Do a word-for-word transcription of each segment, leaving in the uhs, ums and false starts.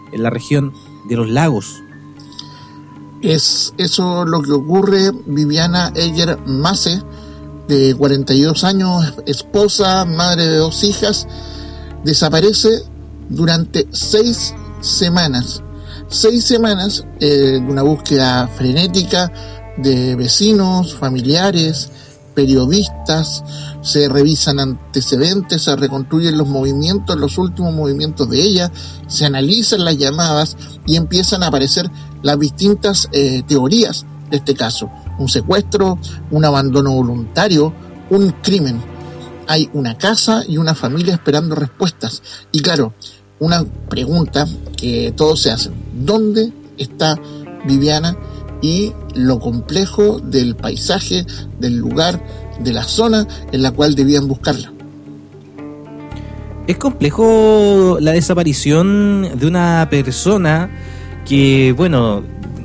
en la región de los lagos. Es eso lo que ocurre. Viviana Eger Mace, de cuarenta y dos años, esposa, madre de dos hijas, desaparece durante seis semanas. Seis semanas eh, de una búsqueda frenética de vecinos, familiares, periodistas. Se revisan antecedentes, se reconstruyen los movimientos, los últimos movimientos de ella, se analizan las llamadas y empiezan a aparecer las distintas eh, teorías de este caso. Un secuestro, un abandono voluntario, un crimen. Hay una casa y una familia esperando respuestas. Y claro, una pregunta que todos se hacen: ¿dónde está Viviana? Y lo complejo del paisaje, del lugar, de la zona en la cual debían buscarla. Es complejo la desaparición de una persona que, bueno,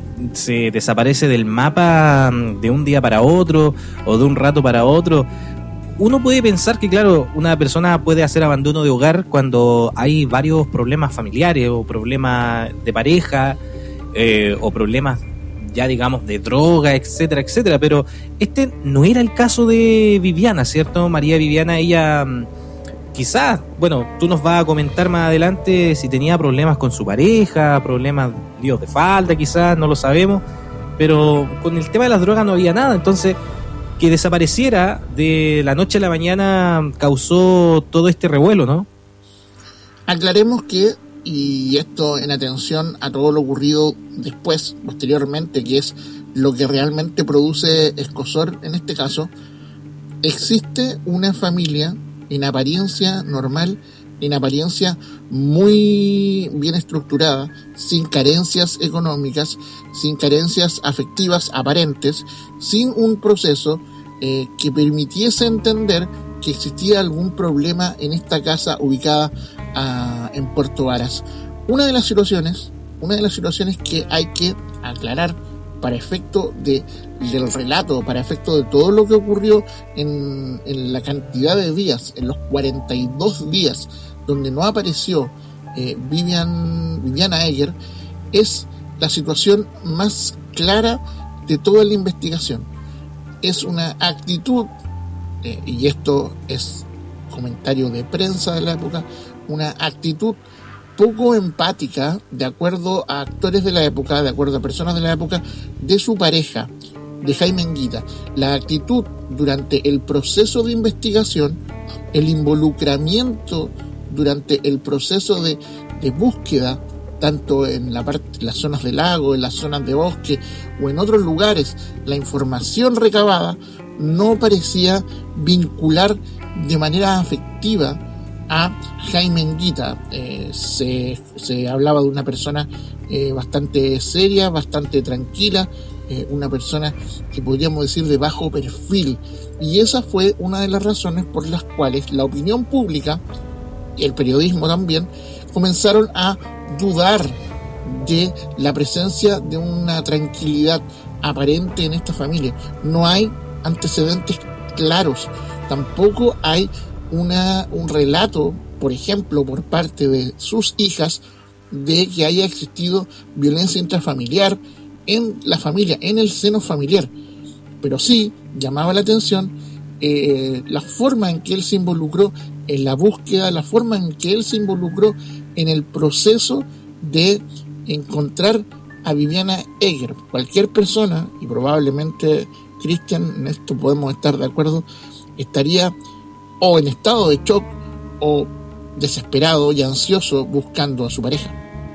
se desaparece del mapa de un día para otro o de un rato para otro. Uno puede pensar que, claro, una persona puede hacer abandono de hogar cuando hay varios problemas familiares o problemas de pareja eh, o problemas ya digamos de droga, etcétera, etcétera, pero este no era el caso de Viviana, ¿cierto? María Viviana, ella quizás, bueno, tú nos vas a comentar más adelante si tenía problemas con su pareja, problemas, líos de falda quizás, no lo sabemos, pero con el tema de las drogas no había nada. Entonces, que desapareciera de la noche a la mañana causó todo este revuelo, ¿no? Aclaremos que, y esto en atención a todo lo ocurrido después, posteriormente, que es lo que realmente produce escozor en este caso, existe una familia en apariencia normal, en apariencia muy bien estructurada, sin carencias económicas, sin carencias afectivas aparentes, sin un proceso eh, que permitiese entender que existía algún problema en esta casa ubicada a, en Puerto Varas. Una de las situaciones, una de las situaciones que hay que aclarar para efecto de, del relato, para efecto de todo lo que ocurrió en, en la cantidad de días, en los cuarenta y dos días donde no apareció eh, Vivian, Viviana Eger, es la situación más clara de toda la investigación. Es una actitud, eh, y esto es comentario de prensa de la época, una actitud poco empática, de acuerdo a actores de la época, de acuerdo a personas de la época, de su pareja, de Jaime Anguita. La actitud durante el proceso de investigación, el involucramiento durante el proceso de, de búsqueda, tanto en la parte, en las zonas del lago, en las zonas de bosque o en otros lugares, la información recabada no parecía vincular de manera afectiva a Jaime Anguita. Eh, se, se hablaba de una persona eh, bastante seria, bastante tranquila, eh, una persona que podríamos decir de bajo perfil, y esa fue una de las razones por las cuales la opinión pública y el periodismo también comenzaron a dudar de la presencia de una tranquilidad aparente en esta familia. No hay antecedentes claros, tampoco hay una, un relato, por ejemplo, por parte de sus hijas, de que haya existido violencia intrafamiliar en la familia, en el seno familiar. Pero sí llamaba la atención eh, la forma en que él se involucró en la búsqueda, la forma en que él se involucró en el proceso de encontrar a Viviana Eger. Cualquier persona, y probablemente Cristian, en esto podemos estar de acuerdo, estaría o en estado de shock o desesperado y ansioso buscando a su pareja.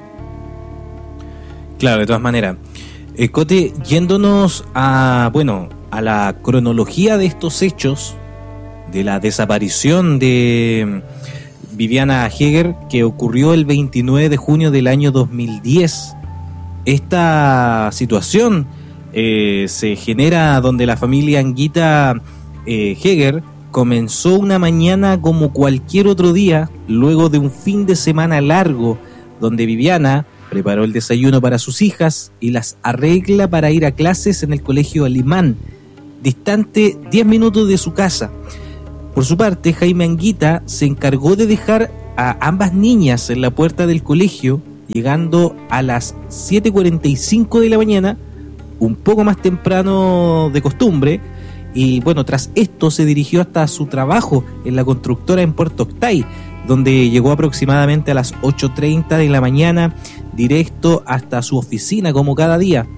Claro, de todas maneras. Eh, Cote, yéndonos a, bueno, a la cronología de estos hechos, de la desaparición de Viviana Eger, que ocurrió el veintinueve de junio del año dos mil diez. Esta situación eh, se genera donde la familia Anguita eh, Eger comenzó una mañana como cualquier otro día, luego de un fin de semana largo, donde Viviana preparó el desayuno para sus hijas y las arregla para ir a clases en el colegio alemán, distante diez minutos de su casa. Por su parte, Jaime Anguita se encargó de dejar a ambas niñas en la puerta del colegio llegando a las siete cuarenta y cinco de la mañana, un poco más temprano de costumbre, y bueno, tras esto se dirigió hasta su trabajo en la constructora en Puerto Octay, donde llegó aproximadamente a las ocho treinta de la mañana, directo hasta su oficina como cada día.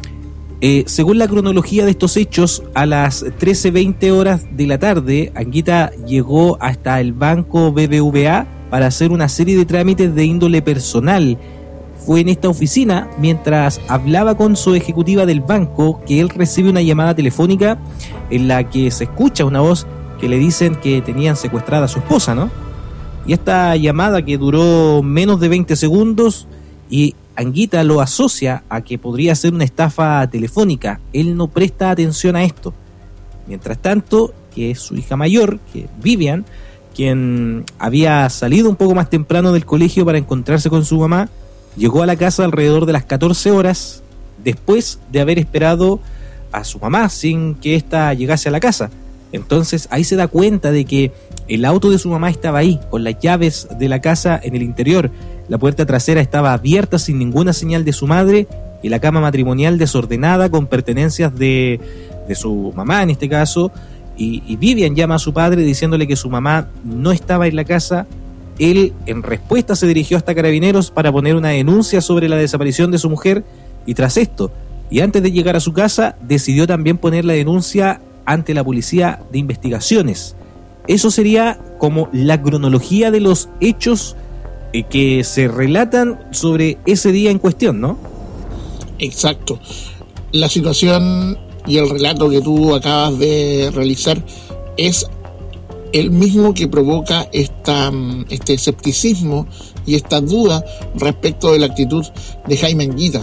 Eh, según la cronología de estos hechos, a las trece veinte horas de la tarde, Anguita llegó hasta el banco B B V A para hacer una serie de trámites de índole personal. Fue en esta oficina, mientras hablaba con su ejecutiva del banco, que él recibe una llamada telefónica en la que se escucha una voz que le dicen que tenían secuestrada a su esposa, ¿no? Y esta llamada, que duró menos de veinte segundos, y Anguita lo asocia a que podría ser una estafa telefónica. Él no presta atención a esto. Mientras tanto, que su hija mayor, que Vivian, quien había salido un poco más temprano del colegio para encontrarse con su mamá, llegó a la casa alrededor de las catorce horas, después de haber esperado a su mamá sin que ésta llegase a la casa. Entonces ahí se da cuenta de que el auto de su mamá estaba ahí, con las llaves de la casa en el interior. La puerta trasera estaba abierta sin ninguna señal de su madre, y la cama matrimonial desordenada con pertenencias de, de su mamá en este caso. Y, y Vivian llama a su padre diciéndole que su mamá no estaba en la casa. Él, en respuesta, se dirigió hasta Carabineros para poner una denuncia sobre la desaparición de su mujer, y tras esto, y antes de llegar a su casa, decidió también poner la denuncia ante la Policía de Investigaciones. Eso sería como la cronología de los hechos eh, que se relatan sobre ese día en cuestión, ¿no? Exacto. La situación y el relato que tú acabas de realizar es el mismo que provoca esta, este escepticismo y esta duda respecto de la actitud de Jaime Anguita.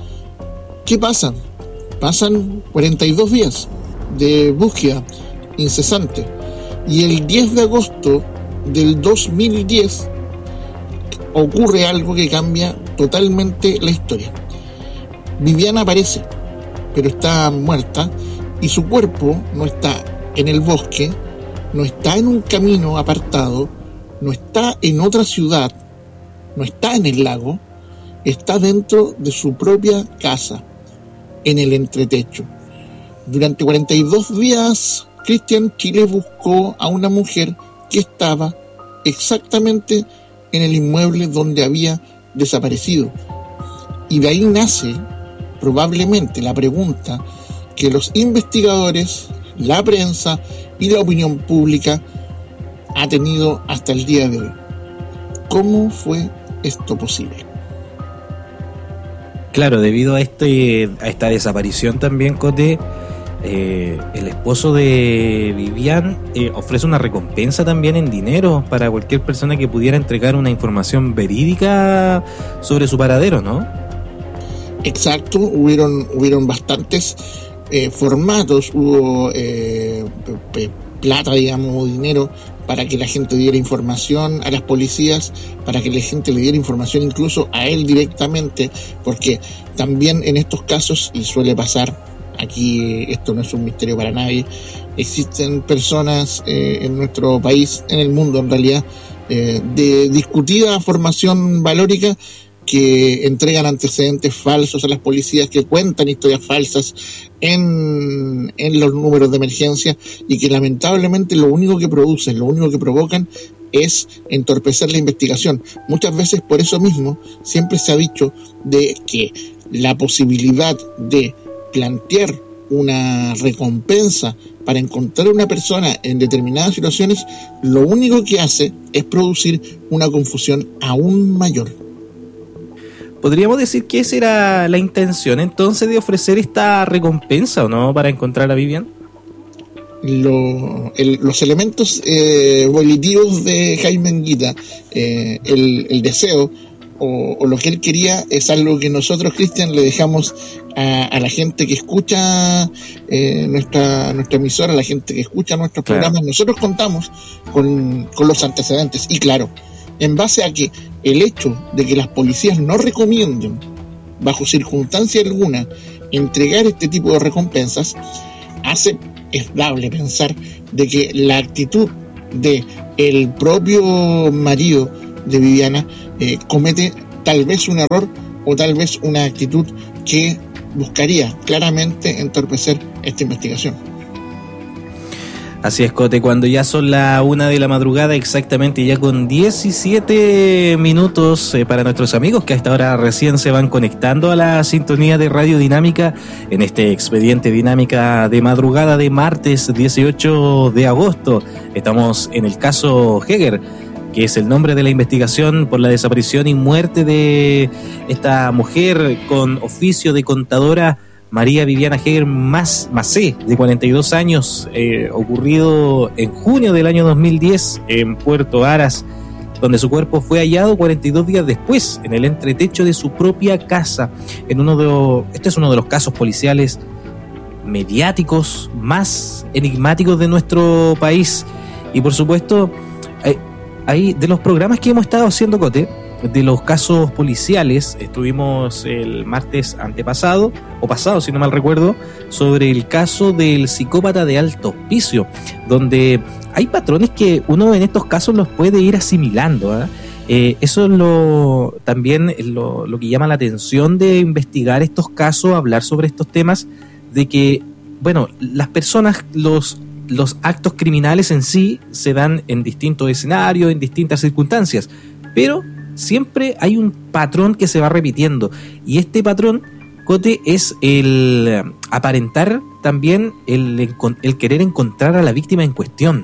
¿Qué pasa? Pasan cuarenta y dos días de búsqueda incesante, y el diez de agosto del dos mil diez ocurre algo que cambia totalmente la historia. Viviana aparece, pero está muerta, y su cuerpo no está en el bosque, no está en un camino apartado, no está en otra ciudad, no está en el lago, está dentro de su propia casa, en el entretecho. Durante cuarenta y dos días, Cristian Chile buscó a una mujer que estaba exactamente en el inmueble donde había desaparecido. Y de ahí nace probablemente la pregunta que los investigadores, la prensa y la opinión pública ha tenido hasta el día de hoy. ¿Cómo fue esto posible? Claro, debido a, este, a esta desaparición también, Cote, eh, el esposo de Vivian eh, ofrece una recompensa también en dinero para cualquier persona que pudiera entregar una información verídica sobre su paradero, ¿no? Exacto, hubieron, hubieron bastantes eh, formatos, hubo eh, p- p- plata, digamos, dinero para que la gente diera información a las policías, para que la gente le diera información incluso a él directamente, porque también en estos casos, y suele pasar, aquí esto no es un misterio para nadie, existen personas eh, en nuestro país, en el mundo en realidad, eh, de discutida formación valórica, que entregan antecedentes falsos a las policías, que cuentan historias falsas en, en los números de emergencia, y que lamentablemente lo único que producen, lo único que provocan es entorpecer la investigación. Muchas veces por eso mismo siempre se ha dicho de que la posibilidad de plantear una recompensa para encontrar a una persona en determinadas situaciones, lo único que hace es producir una confusión aún mayor. ¿Podríamos decir que esa era la intención entonces de ofrecer esta recompensa, o no, para encontrar a Vivian? Lo, el, los elementos eh, volitivos de Jaime Anguita, eh, el, el deseo o, o lo que él quería, es algo que nosotros, Cristian, le dejamos a, a la gente que escucha eh, nuestra, nuestra emisora, a la gente que escucha nuestros claro. programas. Nosotros contamos con, con los antecedentes, y claro, en base a que el hecho de que las policías no recomienden, bajo circunstancia alguna, entregar este tipo de recompensas, hace, es dable pensar de que la actitud de el propio marido de Viviana eh, comete tal vez un error o tal vez una actitud que buscaría claramente entorpecer esta investigación. Así es, Cote, cuando ya son la una de la madrugada, exactamente ya con diecisiete minutos eh, para nuestros amigos que a esta hora recién se van conectando a la sintonía de Radio Dinámica en este expediente Dinámica de madrugada de martes dieciocho de agosto. Estamos en el caso Heger, que es el nombre de la investigación por la desaparición y muerte de esta mujer con oficio de contadora, María Viviana Heger Macé, de cuarenta y dos años, eh, ocurrido en junio del año dos mil diez en Puerto Aras, donde su cuerpo fue hallado cuarenta y dos días después en el entretecho de su propia casa. En uno de los, este es uno de los casos policiales mediáticos más enigmáticos de nuestro país. Y por supuesto, hay, hay de los programas que hemos estado haciendo, Cote, de los casos policiales, estuvimos el martes antepasado, o pasado si no mal recuerdo, sobre el caso del psicópata de alto hospicio, donde hay patrones que uno en estos casos los puede ir asimilando, ¿eh? Eh, eso es lo, también lo, lo que llama la atención de investigar estos casos, hablar sobre estos temas, de que, bueno, las personas, los, los actos criminales en sí se dan en distintos escenarios, en distintas circunstancias, pero siempre hay un patrón que se va repitiendo, y este patrón, Cote, es el aparentar también el, el querer encontrar a la víctima en cuestión.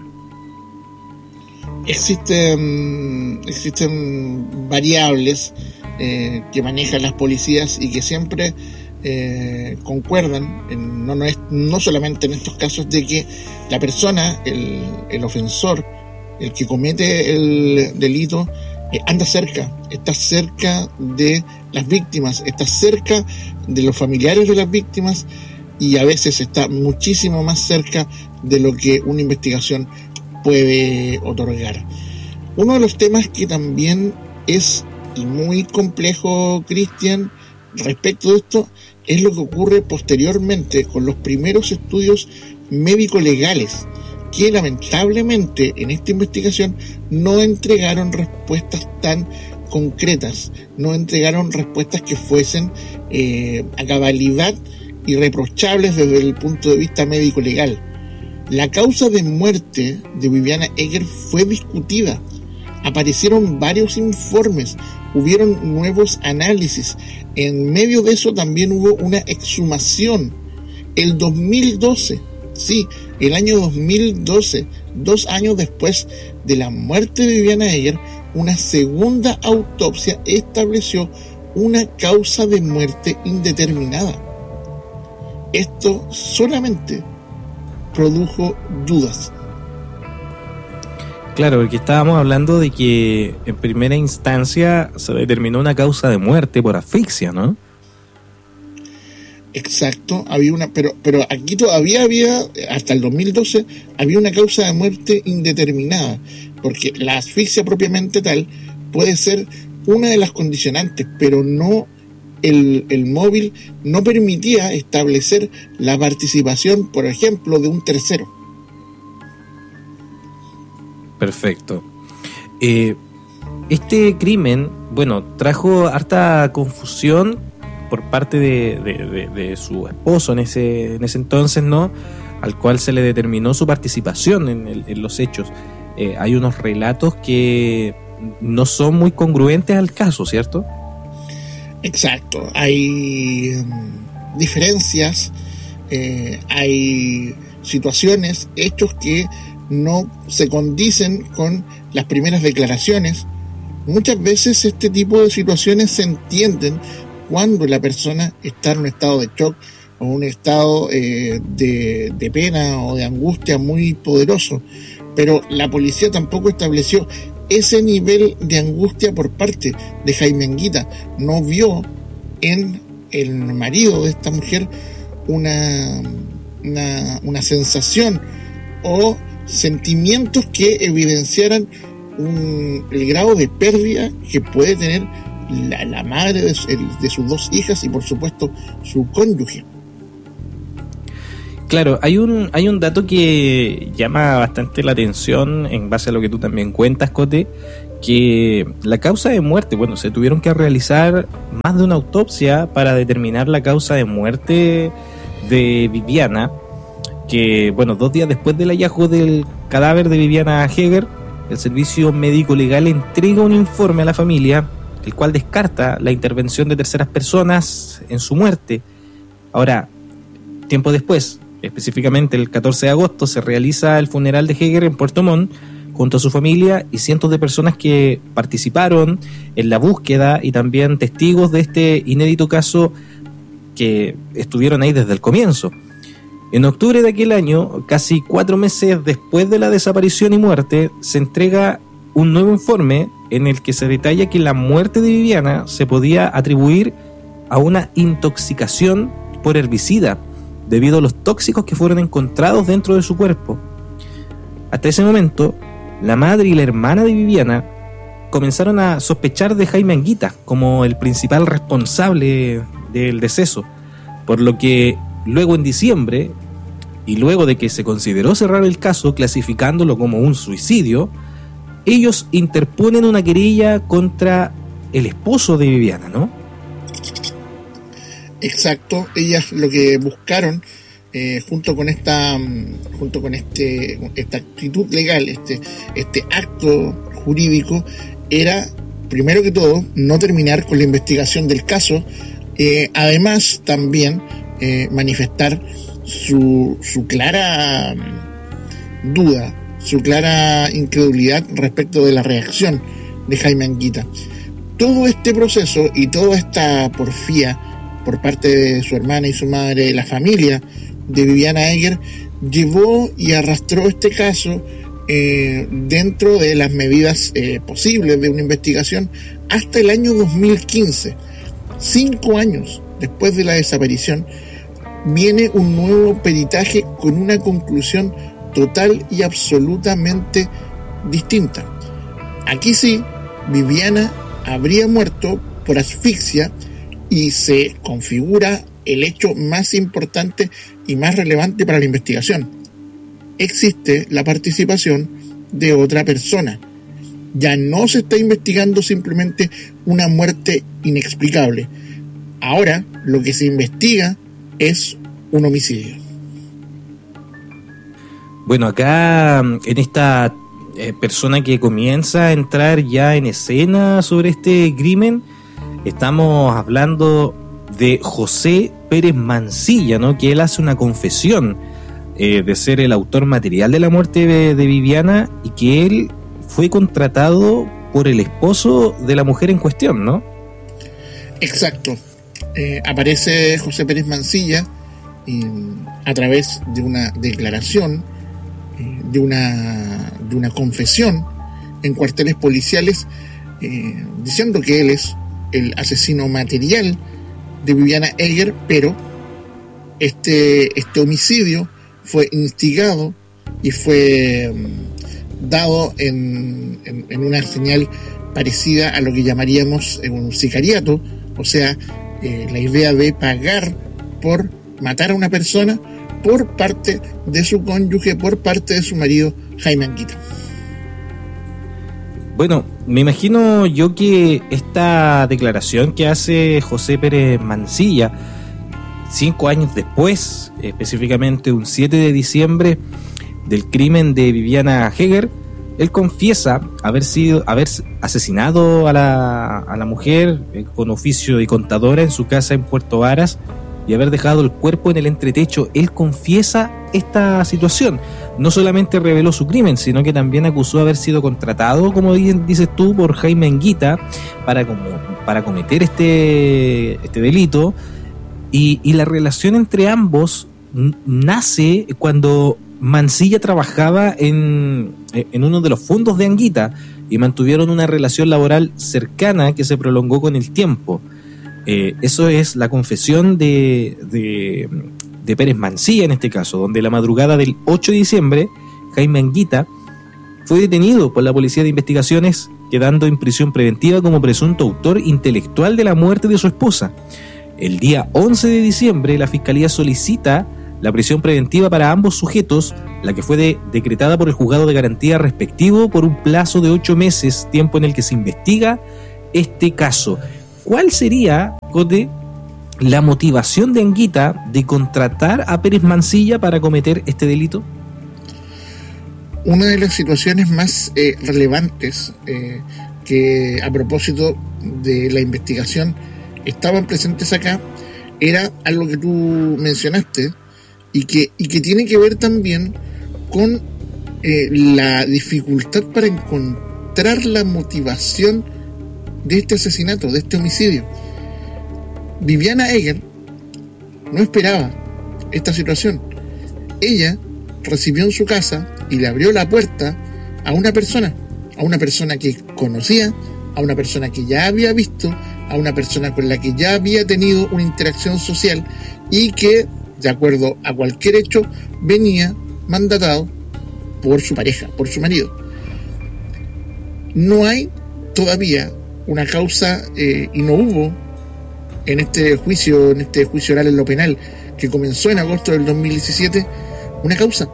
Existen, existen variables eh, que manejan las policías y que siempre eh, concuerdan, en, no, no, es, no solamente en estos casos, de que la persona, el, el ofensor, el que comete el delito, Eh, anda cerca, está cerca de las víctimas, está cerca de los familiares de las víctimas y a veces está muchísimo más cerca de lo que una investigación puede otorgar. Uno de los temas que también es muy complejo, Cristian, respecto de esto, es lo que ocurre posteriormente con los primeros estudios médico-legales, que lamentablemente en esta investigación no entregaron respuestas tan concretas, no entregaron respuestas que fuesen eh, a cabalidad irreprochables desde el punto de vista médico-legal. La causa de muerte de Viviana Heger fue discutida, aparecieron varios informes, hubieron nuevos análisis, en medio de eso también hubo una exhumación. El dos mil doce, sí, el año dos mil doce, dos años después de la muerte de Viviana Heger, una segunda autopsia estableció una causa de muerte indeterminada. Esto solamente produjo dudas. Claro, porque estábamos hablando de que en primera instancia se determinó una causa de muerte por asfixia, ¿no? Exacto, había una, pero, pero aquí todavía había, hasta el dos mil doce, había una causa de muerte indeterminada, porque la asfixia propiamente tal puede ser una de las condicionantes, pero no el, el móvil no permitía establecer la participación, por ejemplo, de un tercero. Perfecto. Eh, este crimen, bueno, trajo harta confusión por parte de, de, de, de su esposo en ese, en ese entonces, ¿no? Al cual se le determinó su participación en, el, en los hechos. Eh, hay unos relatos que no son muy congruentes al caso, ¿cierto? Exacto. Hay um, diferencias, eh, hay situaciones, hechos que no se condicen con las primeras declaraciones. Muchas veces este tipo de situaciones se entienden cuando la persona está en un estado de shock o un estado eh, de, de pena o de angustia muy poderoso, pero la policía tampoco estableció ese nivel de angustia por parte de Jaime Anguita. No vio en el marido de esta mujer una, una, una sensación o sentimientos que evidenciaran un, el grado de pérdida que puede tener La, la madre de, de sus dos hijas y por supuesto su cónyuge. Claro, hay un hay un dato que llama bastante la atención en base a lo que tú también cuentas, Cote, que la causa de muerte, bueno, se tuvieron que realizar más de una autopsia para determinar la causa de muerte de Viviana, que, bueno, dos días después del hallazgo del cadáver de Viviana Heger, el servicio médico legal entrega un informe a la familia, el cual descarta la intervención de terceras personas en su muerte. Ahora, tiempo después, específicamente el catorce de agosto, se realiza el funeral de Heger en Puerto Montt, junto a su familia y cientos de personas que participaron en la búsqueda y también testigos de este inédito caso que estuvieron ahí desde el comienzo. En octubre de aquel año, casi cuatro meses después de la desaparición y muerte, se entrega un nuevo informe en el que se detalla que la muerte de Viviana se podía atribuir a una intoxicación por herbicida, debido a los tóxicos que fueron encontrados dentro de su cuerpo. Hasta ese momento, la madre y la hermana de Viviana comenzaron a sospechar de Jaime Anguita como el principal responsable del deceso, por lo que luego en diciembre, y luego de que se consideró cerrar el caso clasificándolo como un suicidio, ellos interponen una querella contra el esposo de Viviana, ¿no? Exacto, ellas lo que buscaron eh, junto con esta junto con este esta actitud legal, este este acto jurídico, era primero que todo no terminar con la investigación del caso, eh, además también eh, manifestar su su clara duda, su clara incredulidad respecto de la reacción de Jaime Anguita. Todo este proceso y toda esta porfía por parte de su hermana y su madre, la familia de Viviana Heger, llevó y arrastró este caso eh, dentro de las medidas eh, posibles de una investigación hasta el año dos mil quince. Cinco años después de la desaparición, viene un nuevo peritaje con una conclusión total y absolutamente distinta. Aquí sí, Viviana habría muerto por asfixia y se configura el hecho más importante y más relevante para la investigación. Existe la participación de otra persona. Ya no se está investigando simplemente una muerte inexplicable. Ahora lo que se investiga es un homicidio. Bueno, acá en esta eh, persona que comienza a entrar ya en escena sobre este crimen, estamos hablando de José Pérez Mancilla, ¿no? Que él hace una confesión eh, de ser el autor material de la muerte de, de Viviana, y que él fue contratado por el esposo de la mujer en cuestión, ¿no? Exacto. Eh, aparece José Pérez Mancilla eh, a través de una declaración, eh, de una de una confesión en cuarteles policiales, eh, diciendo que él es el asesino material de Viviana Heger, pero este, este homicidio fue instigado y fue um, dado en, en, en una señal parecida a lo que llamaríamos un sicariato, o sea, eh, la idea de pagar por matar a una persona por parte de su cónyuge, por parte de su marido Jaime Anguita. Bueno, me imagino yo que esta declaración que hace José Pérez Mancilla, cinco años después, específicamente un siete de diciembre del crimen de Viviana Heger, él confiesa haber sido haber asesinado a la, a la mujer eh, con oficio de contadora en su casa en Puerto Varas, y haber dejado el cuerpo en el entretecho. Él confiesa esta situación. No solamente reveló su crimen, sino que también acusó de haber sido contratado, como dices tú, por Jaime Anguita para, como, para cometer este, este delito. Y, y la relación entre ambos nace cuando Mancilla trabajaba en, en uno de los fondos de Anguita, y mantuvieron una relación laboral cercana que se prolongó con el tiempo. Eh, eso es la confesión de, de, de Pérez Mancilla en este caso, donde la madrugada del ocho de diciembre, Jaime Anguita fue detenido por la Policía de Investigaciones, quedando en prisión preventiva como presunto autor intelectual de la muerte de su esposa. El día once de diciembre, la Fiscalía solicita la prisión preventiva para ambos sujetos, la que fue de, decretada por el juzgado de garantía respectivo por un plazo de ocho meses, tiempo en el que se investiga este caso. ¿Cuál sería, Cote, la motivación de Anguita de contratar a Pérez Mancilla para cometer este delito? Una de las situaciones más eh, relevantes eh, que a propósito de la investigación estaban presentes acá era algo que tú mencionaste y que, y que tiene que ver también con eh, la dificultad para encontrar la motivación de este asesinato, de este homicidio. Viviana Eger no esperaba esta situación. Ella recibió en su casa y le abrió la puerta a una persona, a una persona que conocía, a una persona que ya había visto, a una persona con la que ya había tenido una interacción social y que, de acuerdo a cualquier hecho, venía mandatado por su pareja, por su marido. No hay todavía una causa eh, y no hubo en este juicio, en este juicio oral en lo penal que comenzó en agosto del dos mil diecisiete, una causa.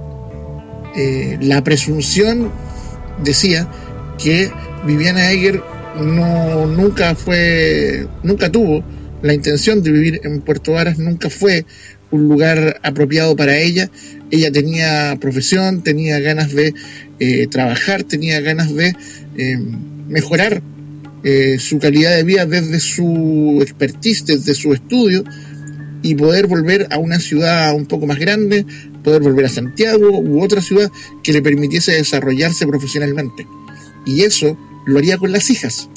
Eh, la presunción decía que Viviana Eger no nunca fue, nunca tuvo la intención de vivir en Puerto Varas, nunca fue un lugar apropiado para ella. Ella tenía profesión, tenía ganas de eh, trabajar, tenía ganas de eh, mejorar eh, su calidad de vida desde su expertise, desde su estudio, y poder volver a una ciudad un poco más grande, poder volver a Santiago u otra ciudad que le permitiese desarrollarse profesionalmente. Y eso lo haría con las hijas.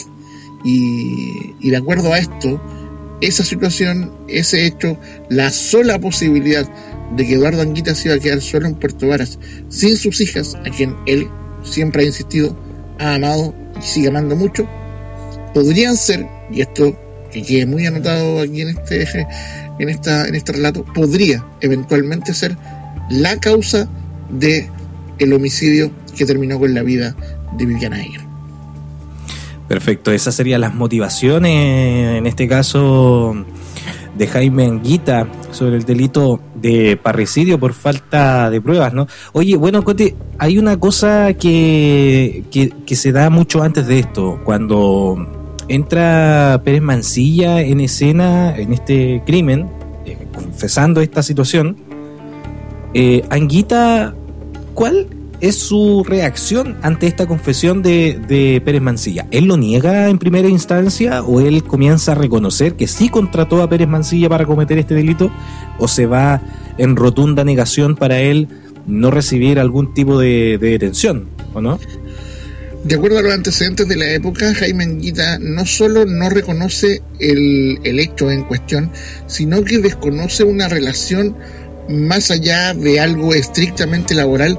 Y, y de acuerdo a esto, esa situación, ese hecho, la sola posibilidad de que Eduardo Anguita se iba a quedar solo en Puerto Varas, sin sus hijas, a quien él siempre ha insistido, ha amado y sigue amando mucho, podrían ser, y esto que quede muy anotado aquí en este en esta en este relato, podría eventualmente ser la causa de el homicidio que terminó con la vida de Viviana Eger. Perfecto, esas serían las motivaciones, en este caso, de Jaime Anguita sobre el delito de parricidio por falta de pruebas, ¿no? Oye, bueno, Cote, hay una cosa que, que, que se da mucho antes de esto, cuando entra Pérez Mancilla en escena en este crimen, eh, confesando esta situación. eh, Anguita, ¿cuál es su reacción ante esta confesión de, de Pérez Mancilla? ¿Él lo niega en primera instancia o él comienza a reconocer que sí contrató a Pérez Mancilla para cometer este delito, o se va en rotunda negación para él no recibir algún tipo de, de detención, o no? De acuerdo a los antecedentes de la época, Jaime Anguita no solo no reconoce el, el hecho en cuestión, sino que desconoce una relación más allá de algo estrictamente laboral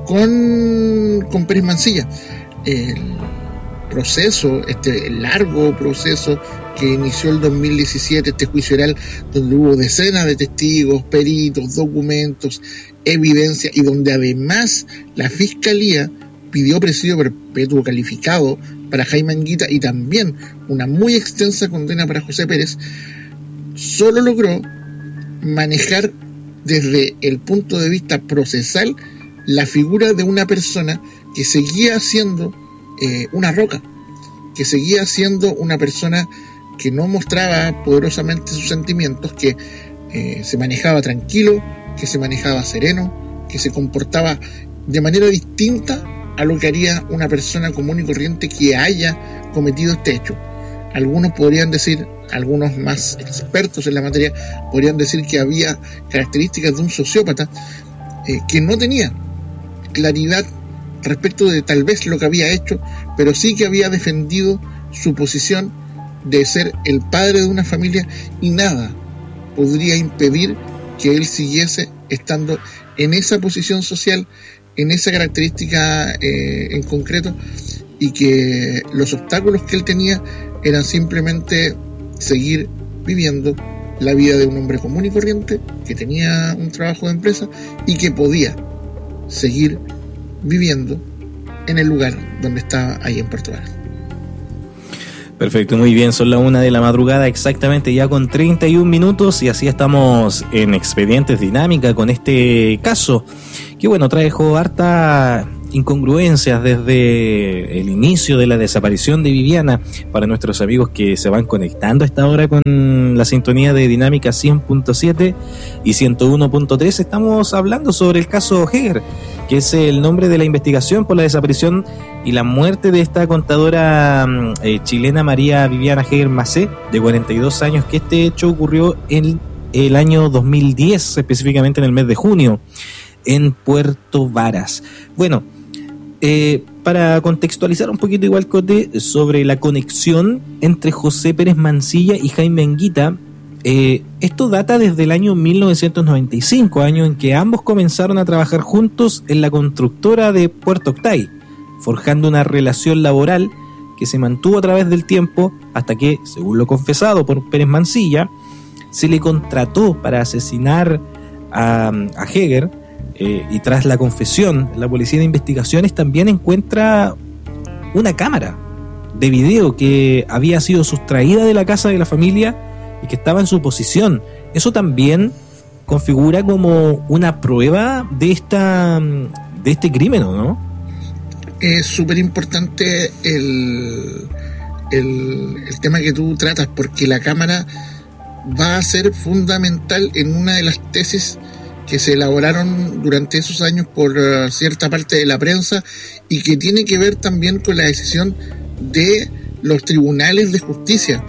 con, con Pérez Mancilla. El proceso, este largo proceso que inició el dos mil diecisiete, este juicio oral, donde hubo decenas de testigos, peritos, documentos, evidencia, y donde además la Fiscalía pidió presidio perpetuo calificado para Jaime Anguita y también una muy extensa condena para José Pérez, solo logró manejar desde el punto de vista procesal la figura de una persona que seguía siendo eh, una roca, que seguía siendo una persona que no mostraba poderosamente sus sentimientos, que eh, se manejaba tranquilo, que se manejaba sereno, que se comportaba de manera distinta a lo que haría una persona común y corriente que haya cometido este hecho. Algunos podrían decir, algunos más expertos en la materia, podrían decir que había características de un sociópata eh, que no tenía claridad respecto de tal vez lo que había hecho, pero sí que había defendido su posición de ser el padre de una familia, y nada podría impedir que él siguiese estando en esa posición social, en esa característica eh, en concreto, y que los obstáculos que él tenía eran simplemente seguir viviendo la vida de un hombre común y corriente que tenía un trabajo de empresa y que podía seguir viviendo en el lugar donde estaba ahí en Puerto Varas. Perfecto, muy bien, son las una de la madrugada exactamente, ya con treinta y un minutos, y así estamos en Expedientes Dinámica con este caso, que bueno, trajo harta incongruencias desde el inicio de la desaparición de Viviana. Para nuestros amigos que se van conectando a esta hora con la sintonía de Dinámica cien punto siete y ciento uno punto tres, estamos hablando sobre el caso Heger, que es el nombre de la investigación por la desaparición y la muerte de esta contadora eh, chilena María Viviana Heger Macé, de cuarenta y dos años, que este hecho ocurrió en el año dos mil diez, específicamente en el mes de junio, en Puerto Varas. Bueno, eh, para contextualizar un poquito igual, Cote, sobre la conexión entre José Pérez Mancilla y Jaime Anguita, eh, esto data desde el año mil novecientos noventa y cinco, año en que ambos comenzaron a trabajar juntos en la constructora de Puerto Octay, forjando una relación laboral que se mantuvo a través del tiempo hasta que, según lo confesado por Pérez Mancilla, se le contrató para asesinar a, a Heger. Eh, y tras la confesión, la Policía de Investigaciones también encuentra una cámara de video que había sido sustraída de la casa de la familia y que estaba en su posesión. Eso también configura como una prueba de esta de este crimen, ¿no? Es súper importante el, el, el tema que tú tratas, porque la cámara va a ser fundamental en una de las tesis que se elaboraron durante esos años por uh, cierta parte de la prensa, y que tiene que ver también con la decisión de los tribunales de justicia.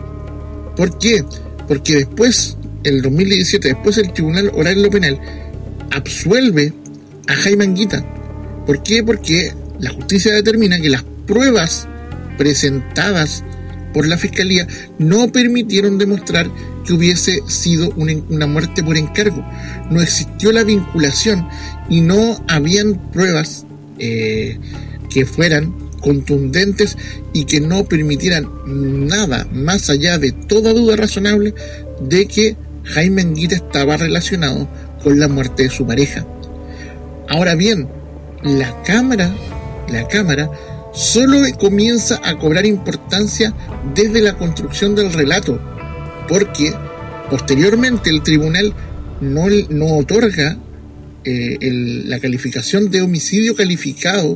¿Por qué? Porque después, el dos mil diecisiete, después el Tribunal Oral en lo Penal absuelve a Jaime Anguita. ¿Por qué? Porque la justicia determina que las pruebas presentadas por la Fiscalía no permitieron demostrar que hubiese sido una, una muerte por encargo. No existió la vinculación y no habían pruebas eh, que fueran contundentes y que no permitieran nada más allá de toda duda razonable de que Jaime Anguita estaba relacionado con la muerte de su pareja. Ahora bien, la cámara, la cámara solo comienza a cobrar importancia desde la construcción del relato, porque posteriormente el tribunal no, no otorga eh, el, la calificación de homicidio calificado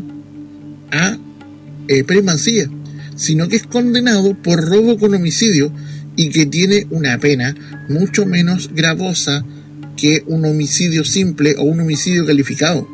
a eh, Pérez Mancilla, sino que es condenado por robo con homicidio y que tiene una pena mucho menos gravosa que un homicidio simple o un homicidio calificado.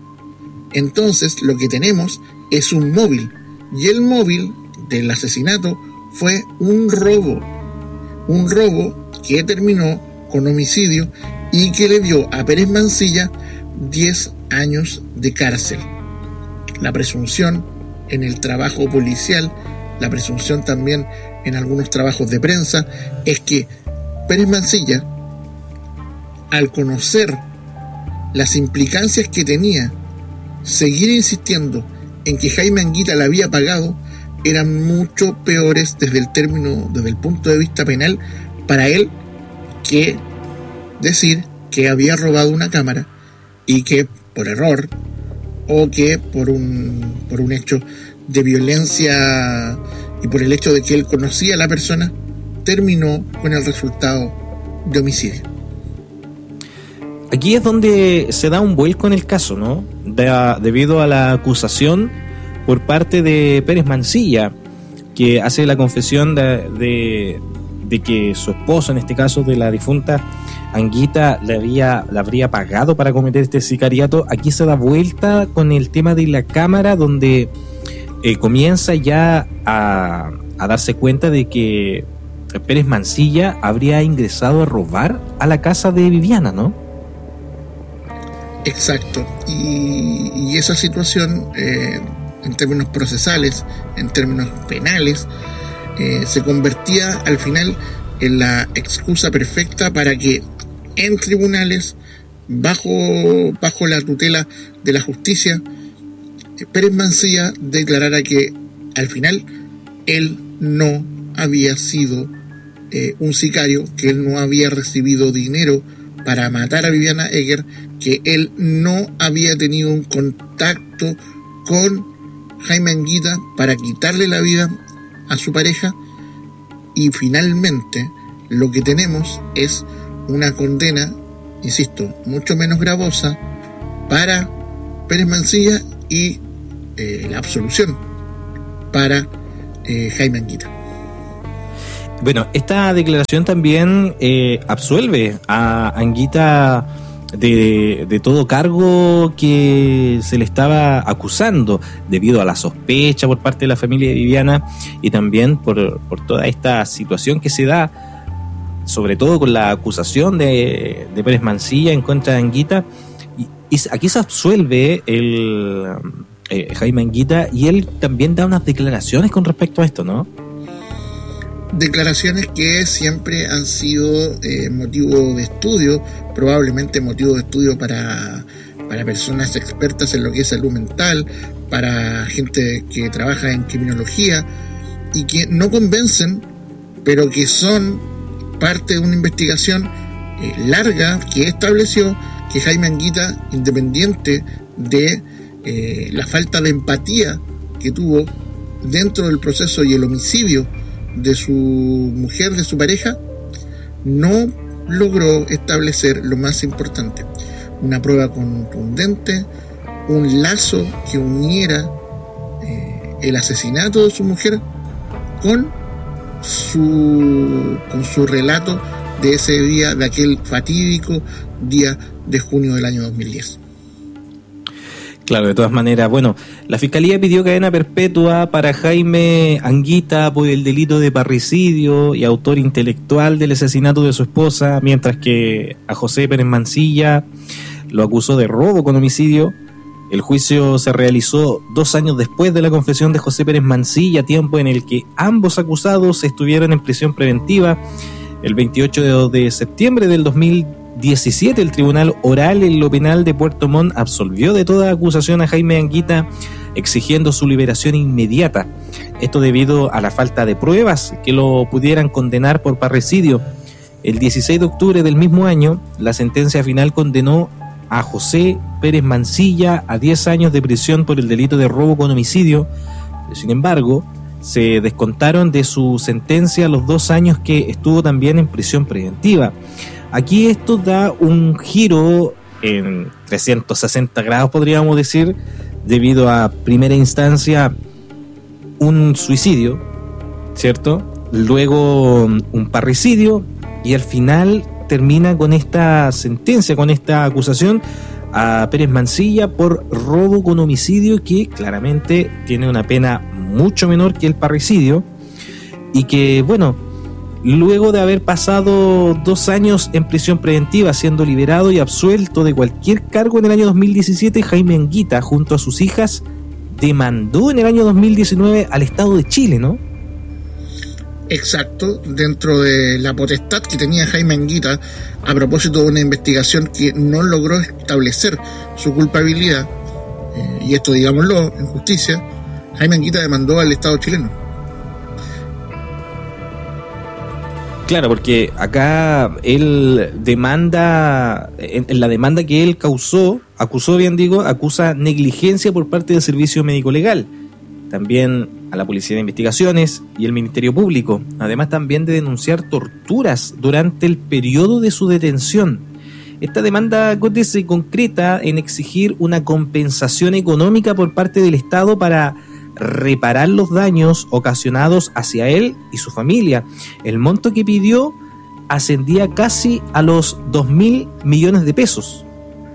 Entonces lo que tenemos es un móvil, y el móvil del asesinato fue un robo, un robo que terminó con homicidio y que le dio a Pérez Mancilla diez años de cárcel. La presunción en el trabajo policial, la presunción también en algunos trabajos de prensa, es que Pérez Mancilla, al conocer las implicancias que tenía seguir insistiendo en que Jaime Anguita la había pagado, eran mucho peores desde el término, desde el punto de vista penal para él, que decir que había robado una cámara y que por error o que por un por un hecho de violencia y por el hecho de que él conocía a la persona, terminó con el resultado de homicidio. Aquí es donde se da un vuelco en el caso, ¿no? De, debido a la acusación por parte de Pérez Mancilla, que hace la confesión de, de, de que su esposo, en este caso de la difunta Anguita, le había, le habría pagado para cometer este sicariato. Aquí se da vuelta con el tema de la cámara, donde eh, comienza ya a, a darse cuenta de que Pérez Mancilla habría ingresado a robar a la casa de Viviana, ¿no? Exacto, y, y esa situación, eh, en términos procesales, en términos penales, eh, se convertía al final en la excusa perfecta para que en tribunales, bajo, bajo la tutela de la justicia, Pérez Mancilla declarara que al final él no había sido eh, un sicario, que él no había recibido dinero para matar a Viviana Heger, que él no había tenido un contacto con Jaime Anguita para quitarle la vida a su pareja, y finalmente lo que tenemos es una condena, insisto, mucho menos gravosa para Pérez Mancilla y eh, la absolución para eh, Jaime Anguita. Bueno, esta declaración también eh, absuelve a Anguita de, de todo cargo que se le estaba acusando, debido a la sospecha por parte de la familia de Viviana y también por, por toda esta situación que se da, sobre todo con la acusación de, de Pérez Mancilla en contra de Anguita. Y, y aquí se absuelve el eh, Jaime Anguita, y él también da unas declaraciones con respecto a esto, ¿no? Declaraciones que siempre han sido eh, motivo de estudio, probablemente motivo de estudio para, para personas expertas en lo que es salud mental, para gente que trabaja en criminología, y que no convencen, pero que son parte de una investigación eh, larga que estableció que Jaime Anguita, independiente de eh, la falta de empatía que tuvo dentro del proceso y el homicidio de su mujer, de su pareja, no logró establecer lo más importante: una prueba contundente, un lazo que uniera eh, el asesinato de su mujer con su con su relato de ese día, de aquel fatídico día de junio del año dos mil diez. Claro, de todas maneras, bueno, la Fiscalía pidió cadena perpetua para Jaime Anguita por el delito de parricidio y autor intelectual del asesinato de su esposa, mientras que a José Pérez Mancilla lo acusó de robo con homicidio. El juicio se realizó dos años después de la confesión de José Pérez Mancilla, tiempo en el que ambos acusados estuvieron en prisión preventiva. El veintiocho de septiembre del dos mil diecisiete, el Tribunal Oral en lo Penal de Puerto Montt absolvió de toda acusación a Jaime Anguita, exigiendo su liberación inmediata. Esto debido a la falta de pruebas que lo pudieran condenar por parricidio. El dieciséis de octubre del mismo año, la sentencia final condenó a José Pérez Mancilla a diez años de prisión por el delito de robo con homicidio. Sin embargo, se descontaron de su sentencia los dos años que estuvo también en prisión preventiva. Aquí esto da un giro en trescientos sesenta grados, podríamos decir, debido a primera instancia un suicidio, ¿cierto? Luego un parricidio, y al final termina con esta sentencia, con esta acusación a Pérez Mancilla por robo con homicidio, que claramente tiene una pena mucho menor que el parricidio, y que, bueno, luego de haber pasado dos años en prisión preventiva, siendo liberado y absuelto de cualquier cargo en el año dos mil diecisiete, Jaime Anguita, junto a sus hijas, demandó en el año dos mil diecinueve al Estado de Chile, ¿no? Exacto, dentro de la potestad que tenía Jaime Anguita a propósito de una investigación que no logró establecer su culpabilidad, eh, y esto digámoslo en justicia, Jaime Anguita demandó al Estado chileno. Claro, porque acá él demanda, en la demanda que él causó, acusó, bien digo, acusa negligencia por parte del Servicio Médico Legal, también a la Policía de Investigaciones y el Ministerio Público, además también de denunciar torturas durante el periodo de su detención. Esta demanda se concreta en exigir una compensación económica por parte del Estado para reparar los daños ocasionados hacia él y su familia. El monto que pidió ascendía casi a los dos mil millones de pesos.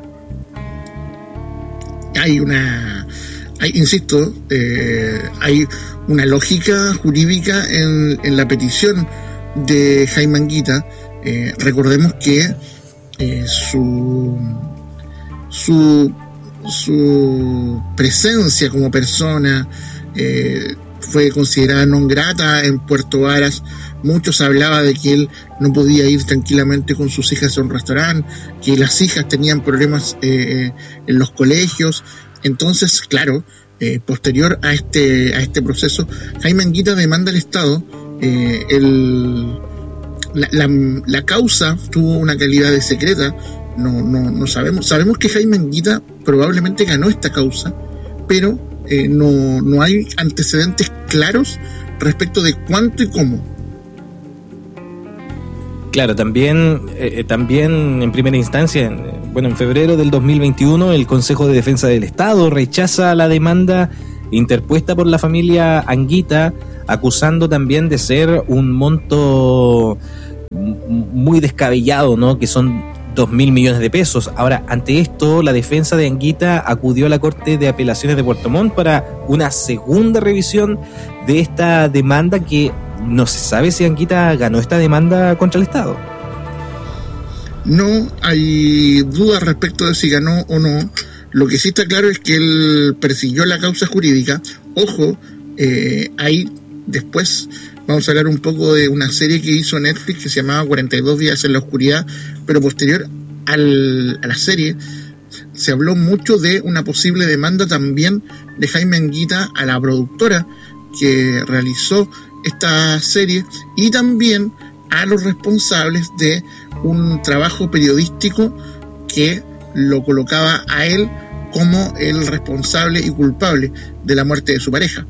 Hay una, hay, insisto, eh, hay una lógica jurídica en, en la petición de Jaime Anguita. Eh, recordemos que eh, su su su presencia como persona eh, fue considerada non grata en Puerto Varas. Muchos hablaba de que él no podía ir tranquilamente con sus hijas a un restaurante, que las hijas tenían problemas eh, en los colegios. Entonces, claro, eh, posterior a este a este proceso, Jaime Anguita demanda al Estado. eh, el, la, la, la causa tuvo una calidad de secreta. No, no, no sabemos. Sabemos que Jaime Anguita probablemente ganó esta causa, pero eh, no, no hay antecedentes claros respecto de cuánto y cómo. Claro, también, eh, también en primera instancia, en, bueno, en febrero del dos mil veintiuno, el Consejo de Defensa del Estado rechaza la demanda interpuesta por la familia Anguita, acusando también de ser un monto muy descabellado, ¿no? Que son dos mil millones de pesos. Ahora, ante esto, la defensa de Anguita acudió a la Corte de Apelaciones de Puerto Montt para una segunda revisión de esta demanda, que no se sabe si Anguita ganó esta demanda contra el Estado. No hay dudas respecto de si ganó o no. Lo que sí está claro es que él persiguió la causa jurídica. Ojo, eh, ahí después vamos a hablar un poco de una serie que hizo Netflix que se llamaba cuarenta y dos días en la oscuridad, pero posterior al, a la serie se habló mucho de una posible demanda también de Jaime Anguita a la productora que realizó esta serie y también a los responsables de un trabajo periodístico que lo colocaba a él como el responsable y culpable de la muerte de su pareja.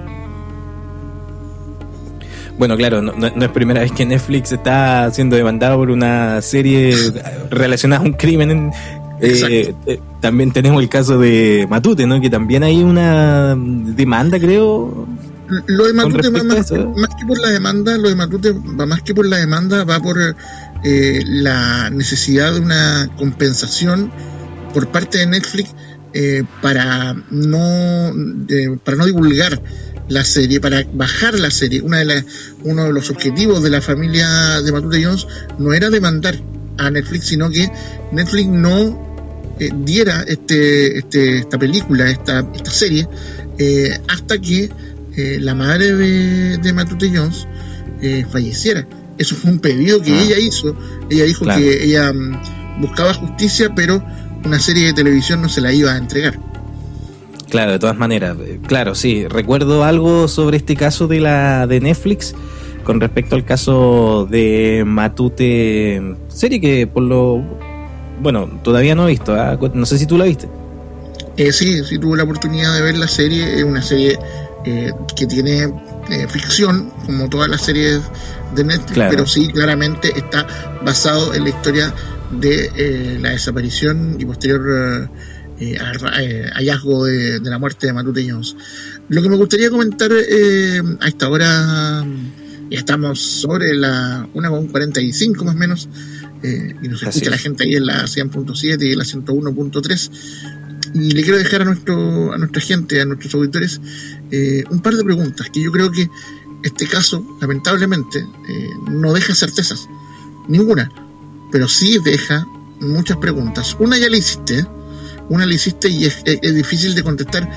Bueno, claro, no, no es primera vez que Netflix está siendo demandado por una serie relacionada a un crimen. Eh, eh, también tenemos el caso de Matute, ¿no? Que también hay una demanda, creo. Lo de Matute va más, más que por la demanda, lo de Matute va más que por la demanda, va por eh, la necesidad de una compensación por parte de Netflix eh, para no eh, para no divulgar la serie, para bajar la serie. Una de las, uno de los objetivos de la familia de Matute Jones no era demandar a Netflix, sino que Netflix no eh, diera este, este, esta película, esta, esta serie, eh, hasta que eh, la madre de, de Matute Jones eh, falleciera. Eso fue un pedido que ah. ella hizo. Ella dijo claro. que ella um, buscaba justicia, pero una serie de televisión no se la iba a entregar. Claro, de todas maneras, claro, sí, recuerdo algo sobre este caso de la de Netflix con respecto al caso de Matute, serie que por lo, bueno, todavía no he visto, ¿eh? No sé si tú la viste. Eh, sí, sí tuve la oportunidad de ver la serie, es una serie eh, que tiene eh, ficción, como todas las series de Netflix, claro. Pero sí, claramente está basado en la historia de eh, la desaparición y posterior... Eh, Eh, eh, hallazgo de, de la muerte de Matute Jones. Lo que me gustaría comentar eh, a esta hora, ya estamos sobre la una con cuarenta y cinco más o menos, eh, y nos escucha la gente ahí en la cien punto siete y en la ciento uno punto tres, y le quiero dejar a nuestro a nuestra gente, a nuestros auditores, eh, un par de preguntas que yo creo que este caso, lamentablemente, eh, no deja certezas, ninguna, pero sí deja muchas preguntas. Una ya la hiciste, ¿eh? Una la hiciste y es, es, es difícil de contestar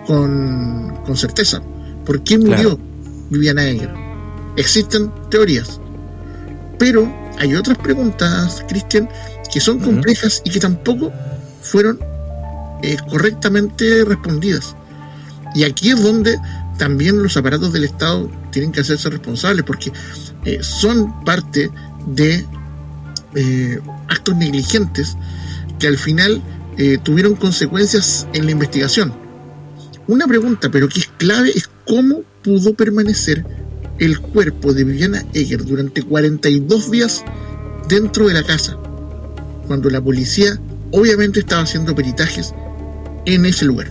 con, con certeza. ¿Por qué murió claro. Viviana Eger? Existen teorías, pero hay otras preguntas, Cristian, que son complejas uh-huh. y que tampoco fueron eh, correctamente respondidas. Y aquí es donde también los aparatos del Estado tienen que hacerse responsables, porque eh, son parte de eh, actos negligentes que al final Eh, tuvieron consecuencias en la investigación. Una pregunta, pero que es clave, es cómo pudo permanecer el cuerpo de Viviana Eger durante cuarenta y dos días dentro de la casa, cuando la policía obviamente estaba haciendo peritajes en ese lugar.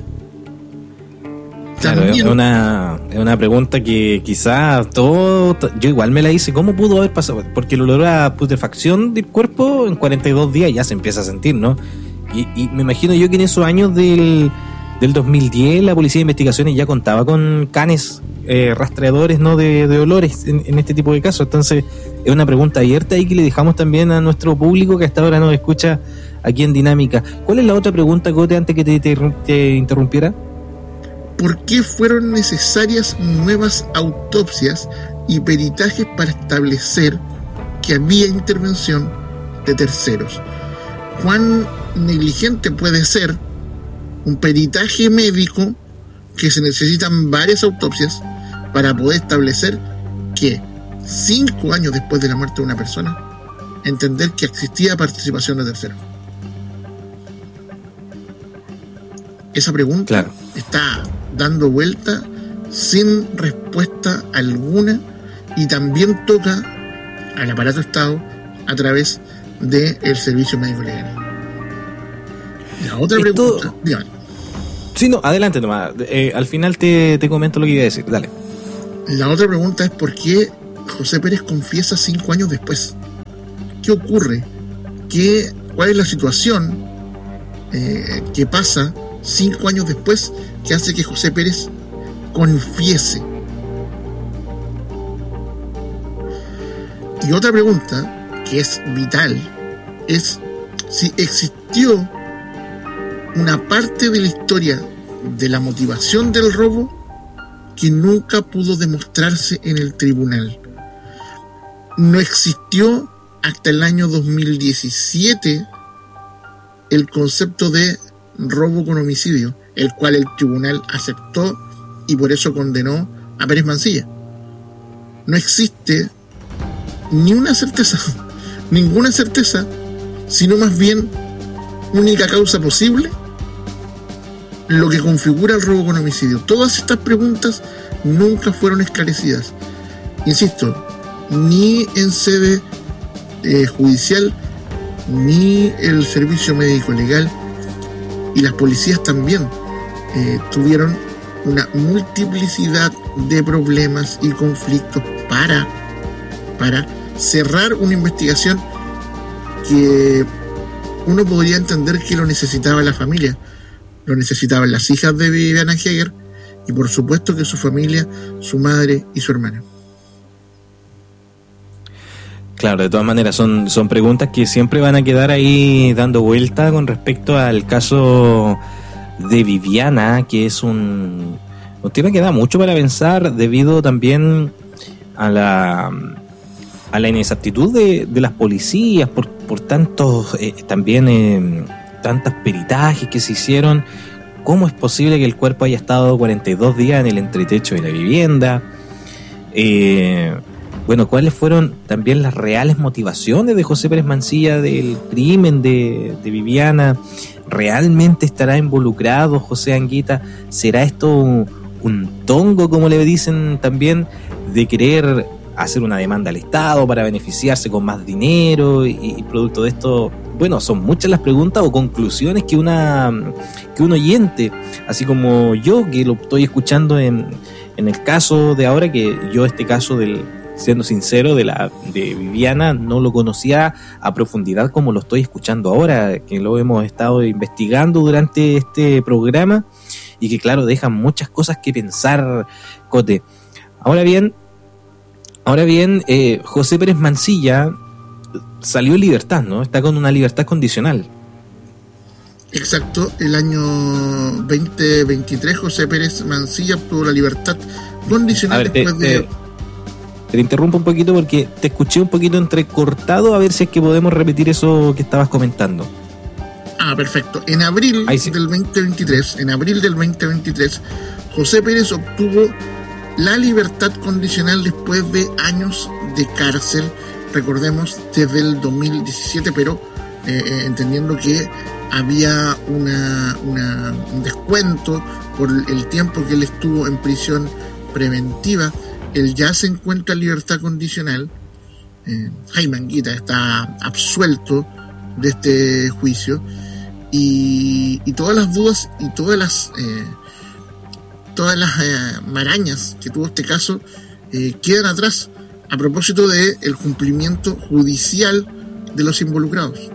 Claro, También, es una, es una pregunta que quizás todo, yo igual me la hice, ¿cómo pudo haber pasado? Porque el olor a putrefacción del cuerpo en cuarenta y dos días ya se empieza a sentir, ¿no? Y, y me imagino yo que en esos años del, del dos mil diez la Policía de Investigaciones ya contaba con canes eh, rastreadores, ¿no? de, de olores en, en este tipo de casos. Entonces es una pregunta abierta y que le dejamos también a nuestro público que hasta ahora nos escucha aquí en Dinámica. ¿Cuál es la otra pregunta, Cote, antes que te, te, te interrumpiera? ¿Por qué fueron necesarias nuevas autopsias y peritajes para establecer que había intervención de terceros? ¿Cuán negligente puede ser un peritaje médico que se necesitan varias autopsias para poder establecer que cinco años después de la muerte de una persona, entender que existía participación de terceros? Esa pregunta claro. está dando vuelta sin respuesta alguna, y también toca al aparato Estado a través del servicio médico legal. La otra Esto... pregunta, dígame. Sí, no, adelante nomás. Eh, al final te, te comento lo que iba a decir. Dale. La otra pregunta es por qué José Pérez confiesa cinco años después. ¿Qué ocurre? ¿Qué, ¿Cuál es la situación eh, que pasa cinco años después que hace que José Pérez confiese? Y otra pregunta que es vital es si existió una parte de la historia de la motivación del robo que nunca pudo demostrarse en el tribunal. No existió hasta el año dos mil diecisiete el concepto de robo con homicidio, el cual el tribunal aceptó y por eso condenó a Pérez Mancilla. No existe ni una certeza, ninguna certeza, sino más bien única causa posible, lo que configura el robo con homicidio. Todas estas preguntas nunca fueron esclarecidas. Insisto, ni en sede eh, judicial, ni el servicio médico legal, y las policías también eh, tuvieron una multiplicidad de problemas y conflictos para, para cerrar una investigación que uno podría entender que lo necesitaba la familia, lo necesitaban las hijas de Viviana Heger y por supuesto que su familia, su madre y su hermana. Claro, de todas maneras son, son preguntas que siempre van a quedar ahí dando vuelta con respecto al caso de Viviana, que es un, un tema que da mucho para pensar debido también a la a la inexactitud de, de las policías por, por tantos eh, también eh, tantas peritajes que se hicieron. ¿Cómo es posible que el cuerpo haya estado cuarenta y dos días en el entretecho de la vivienda? Eh, bueno, ¿cuáles fueron también las reales motivaciones de José Pérez Mancilla del crimen de, de Viviana? ¿Realmente estará involucrado José Anguita? ¿Será esto un, un tongo, como le dicen también, de querer hacer una demanda al Estado para beneficiarse con más dinero y, y producto de esto? Bueno, son muchas las preguntas o conclusiones que una que un oyente, así como yo, que lo estoy escuchando en, en el caso de ahora, que yo este caso del, siendo sincero, de la de Viviana no lo conocía a profundidad como lo estoy escuchando ahora, que lo hemos estado investigando durante este programa y que claro, dejan muchas cosas que pensar, Cote. Ahora bien, ahora bien, eh, José Pérez Mancilla salió en libertad, ¿no? Está con una libertad condicional. Exacto, el año veinte veintitrés José Pérez Mancilla obtuvo la libertad condicional. A ver, después te, de... Te, te interrumpo un poquito porque te escuché un poquito entrecortado, a ver si es que podemos repetir eso que estabas comentando. Ah, perfecto. En abril sí. del veinte veintitrés, en abril del veinte veintitrés, José Pérez obtuvo la libertad condicional después de años de cárcel, recordemos, desde el dos mil diecisiete, pero eh, entendiendo que había una, una, un descuento por el tiempo que él estuvo en prisión preventiva. Él ya se encuentra en libertad condicional. eh, Jaime Anguita está absuelto de este juicio y, y todas las dudas y todas las eh, todas las eh, marañas que tuvo este caso eh, quedan atrás a propósito de el cumplimiento judicial de los involucrados.